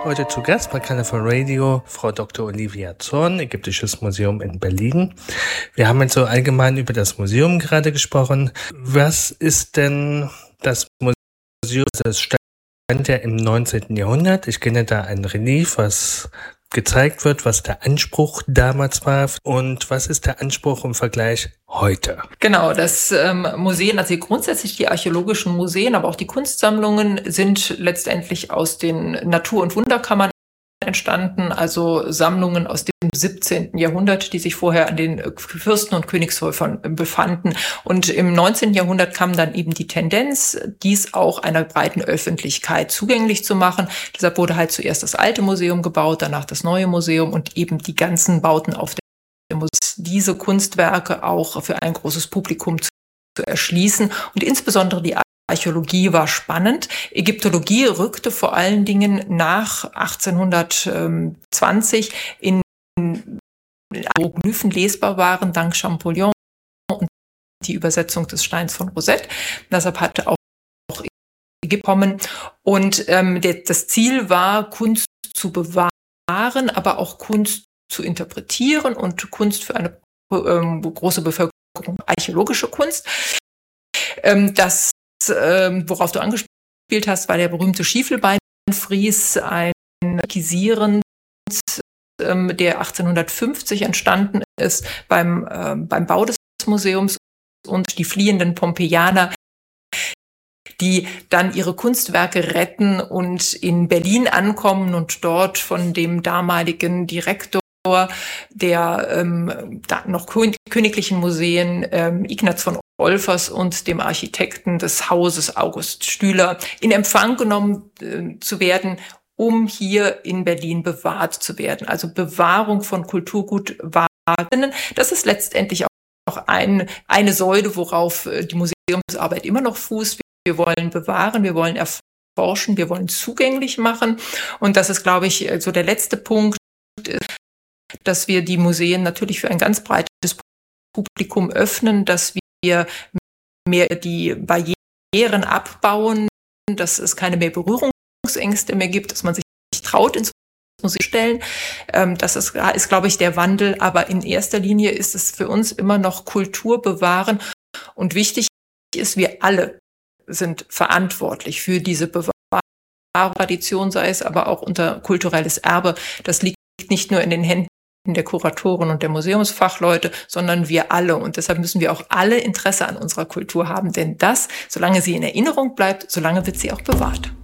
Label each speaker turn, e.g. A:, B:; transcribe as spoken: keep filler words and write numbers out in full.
A: Heute zu Gast bei Carnival Radio Frau Doktor Olivia Zorn, Ägyptisches Museum in Berlin. Wir haben jetzt so allgemein über das Museum gerade gesprochen. Was ist denn das Museum? Das stand ja im neunzehnten Jahrhundert. Ich kenne da ein Relief, was gezeigt wird, was der Anspruch damals war und was ist der Anspruch im Vergleich heute?
B: Genau, das ähm, Museen, also grundsätzlich die archäologischen Museen, aber auch die Kunstsammlungen sind letztendlich aus den Natur- und Wunderkammern entstanden, also Sammlungen aus dem siebzehnten Jahrhundert, die sich vorher an den Fürsten- und Königshäusern befanden. Und im neunzehnten Jahrhundert kam dann eben die Tendenz, dies auch einer breiten Öffentlichkeit zugänglich zu machen. Deshalb wurde halt zuerst das alte Museum gebaut, danach das neue Museum und eben die ganzen Bauten auf dem Museum, diese Kunstwerke auch für ein großes Publikum zu, zu erschließen. Und insbesondere die Archäologie war spannend. Ägyptologie rückte vor allen Dingen nach achtzehnhundertzwanzig in Hieroglyphen lesbar waren, dank Champollion und die Übersetzung des Steins von Rosette. Deshalb hatte auch Ägypten kommen. Und ähm, der, das Ziel war, Kunst zu bewahren, aber auch Kunst zu interpretieren und Kunst für eine ähm, große Bevölkerung, archäologische Kunst. Ähm, das worauf du angespielt hast, war der berühmte Schiefelbeinfries, ein Kisieren, der achtzehnhundertfünfzig entstanden ist beim, äh, beim Bau des Museums, und die fliehenden Pompeianer, die dann ihre Kunstwerke retten und in Berlin ankommen und dort von dem damaligen Direktor der ähm, da noch königlichen Museen, ähm, Ignaz von Olfers, und dem Architekten des Hauses August Stüler in Empfang genommen äh, zu werden, um hier in Berlin bewahrt zu werden. Also Bewahrung von Kulturgut wahren. Das ist letztendlich auch ein, eine Säule, worauf die Museumsarbeit immer noch fußt. Wir wollen bewahren, wir wollen erforschen, wir wollen zugänglich machen. Und das ist, glaube ich, so der letzte Punkt, dass wir die Museen natürlich für ein ganz breites Publikum öffnen, dass wir mehr die Barrieren abbauen, dass es keine mehr Berührungsängste mehr gibt, dass man sich traut, ins Museum zu stellen. Das ist, ist, glaube ich, der Wandel. Aber in erster Linie ist es für uns immer noch Kultur bewahren. Und wichtig ist, wir alle sind verantwortlich für diese Bewahrungstradition, sei es aber auch unter kulturelles Erbe. Das liegt nicht nur in den Händen der Kuratoren und der Museumsfachleute, sondern wir alle. Und deshalb müssen wir auch alle Interesse an unserer Kultur haben. Denn das, solange sie in Erinnerung bleibt, solange wird sie auch bewahrt.